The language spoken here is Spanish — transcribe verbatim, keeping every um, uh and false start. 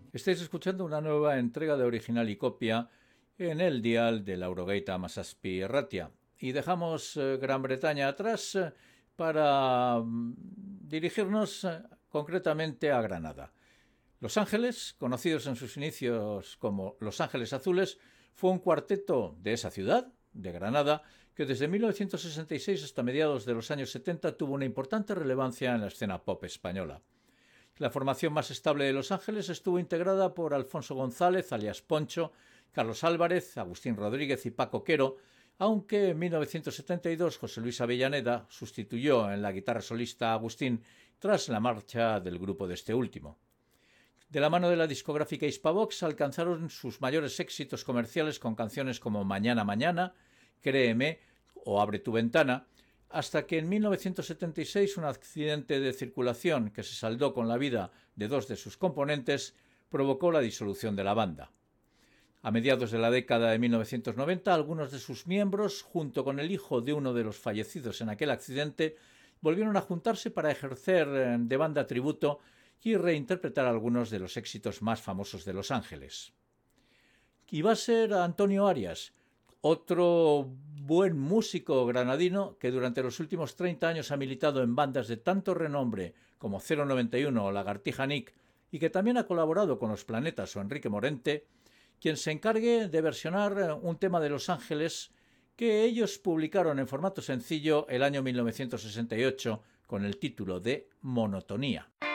Estáis escuchando una nueva entrega de Original y Copia en el dial de la Eurogaita Masaspi Ratia. Y dejamos eh, Gran Bretaña atrás eh, para mm, dirigirnos eh, concretamente a Granada. Los Ángeles, conocidos en sus inicios como Los Ángeles Azules, fue un cuarteto de esa ciudad, de Granada, que desde mil novecientos sesenta y seis hasta mediados de los años setenta tuvo una importante relevancia en la escena pop española. La formación más estable de Los Ángeles estuvo integrada por Alfonso González, alias Poncho, Carlos Álvarez, Agustín Rodríguez y Paco Quero, aunque en mil novecientos setenta y dos José Luis Avellaneda sustituyó en la guitarra solista a Agustín tras la marcha del grupo de este último. De la mano de la discográfica Hispavox alcanzaron sus mayores éxitos comerciales con canciones como Mañana Mañana, Créeme o Abre tu ventana, hasta que en mil novecientos setenta y seis un accidente de circulación que se saldó con la vida de dos de sus componentes provocó la disolución de la banda. A mediados de la década de mil novecientos noventa, algunos de sus miembros, junto con el hijo de uno de los fallecidos en aquel accidente, volvieron a juntarse para ejercer de banda tributo y reinterpretar algunos de los éxitos más famosos de Los Ángeles. Y va a ser Antonio Arias, otro buen músico granadino que durante los últimos treinta años ha militado en bandas de tanto renombre como cero noventa y uno o Lagartija Nick y que también ha colaborado con Los Planetas o Enrique Morente, quien se encargue de versionar un tema de Los Ángeles que ellos publicaron en formato sencillo el año mil novecientos sesenta y ocho con el título de Monotonía.